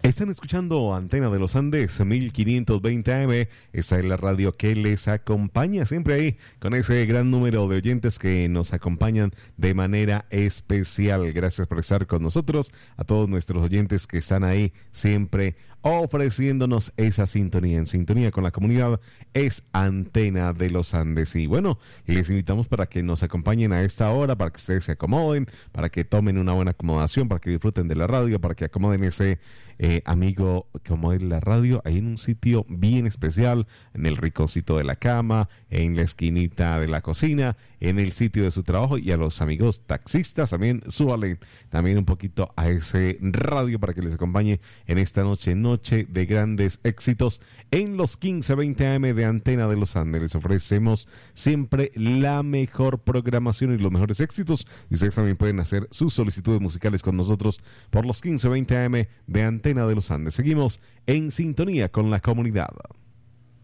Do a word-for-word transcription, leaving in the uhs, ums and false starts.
Están escuchando Antena de los Andes, mil quinientos veinte A M. Esa es la radio que les acompaña siempre ahí, con ese gran número de oyentes que nos acompañan de manera especial. Gracias por estar con nosotros, a todos nuestros oyentes que están ahí siempre ofreciéndonos esa sintonía. En sintonía con la comunidad es Antena de los Andes. Y bueno, les invitamos para que nos acompañen a esta hora, para que ustedes se acomoden, para que tomen una buena acomodación, para que disfruten de la radio, para que acomoden ese eh, amigo como es la radio, ahí en un sitio bien especial, en el rinconcito de la cama, en la esquinita de la cocina, en el sitio de su trabajo. Y a los amigos taxistas también, súbale también un poquito a ese radio para que les acompañe en esta noche, noche de grandes éxitos en los quince veinte A M de Antena de los Andes. Les ofrecemos siempre la mejor programación y los mejores éxitos. Y ustedes también pueden hacer sus solicitudes musicales con nosotros por los quince veinte A M de Antena de los Andes. Seguimos en sintonía con la comunidad.